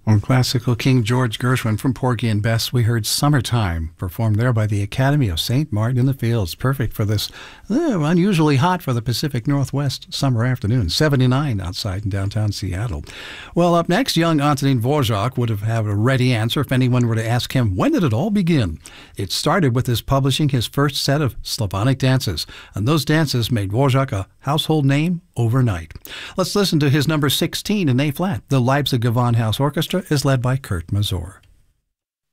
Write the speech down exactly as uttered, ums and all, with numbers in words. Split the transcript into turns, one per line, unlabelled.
On classical King George Gershwin from Porgy and Bess, we heard Summertime, performed there by the Academy of Saint Martin in the Fields. Perfect for this uh, unusually hot for the Pacific Northwest summer afternoon. seventy-nine outside in downtown Seattle. Well, up next, young Antonin Dvorak would have had a ready answer if anyone were to ask him, when did it all begin? It started with his publishing his first set of Slavonic dances, and those dances made Dvorak a household name overnight. Let's listen to his number sixteen in A-flat. The Leipzig Gewandhaus Orchestra is led by Kurt Masur.